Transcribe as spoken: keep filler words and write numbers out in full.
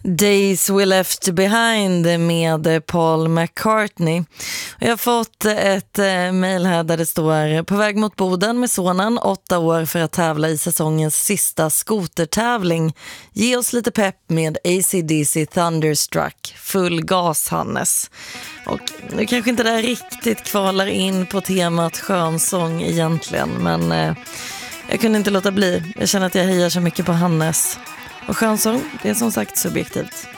Days We Left Behind med Paul McCartney. Jag har fått ett eh, mejl här där det står: på väg mot Boden med sonen, åtta år, för att tävla i säsongens sista skotertävling. Ge oss lite pepp med A C D C Thunderstruck. Full gas, Hannes. Och nu kanske inte det här riktigt kvalar in på temat skönsång egentligen, men eh, jag kunde inte låta bli. Jag känner att jag hejar så mycket på Hannes. Och skönsång, det är som sagt subjektivt.